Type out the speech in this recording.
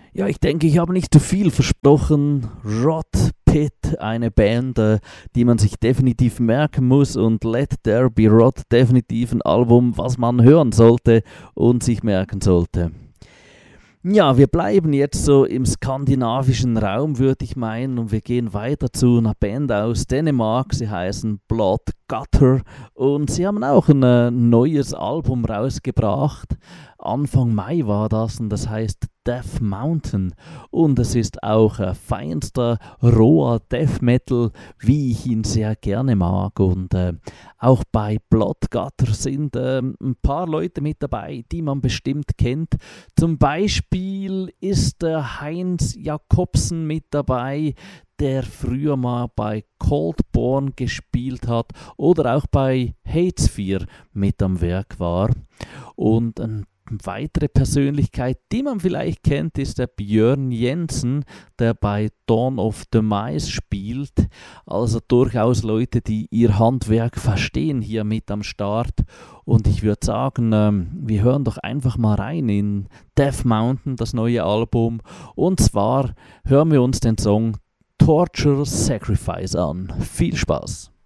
Ja, ich denke, ich habe nicht zu viel versprochen. Rod Pitt, eine Band, die man sich definitiv merken muss, und Let There Be Rod, definitiv ein Album, was man hören sollte und sich merken sollte. Ja, wir bleiben jetzt so im skandinavischen Raum, würde ich meinen, und wir gehen weiter zu einer Band aus Dänemark. Sie heißen Blood Gutter und sie haben auch ein neues Album rausgebracht. Anfang Mai war das, und das heißt Death Mountain, und es ist auch feinster, roher Death Metal, wie ich ihn sehr gerne mag. Und auch bei Blood Gutter sind ein paar Leute mit dabei, die man bestimmt kennt. Zum Beispiel ist Heinz Jakobsen mit dabei, der früher mal bei Coldborn gespielt hat oder auch bei Hatesphere mit am Werk war. Und eine weitere Persönlichkeit, die man vielleicht kennt, ist der Björn Jensen, der bei Dawn of the Mice spielt. Also durchaus Leute, die ihr Handwerk verstehen, hier mit am Start. Und ich würde sagen, wir hören doch einfach mal rein in Death Mountain, das neue Album. Und zwar hören wir uns den Song Torture Sacrifice an. Viel Spaß!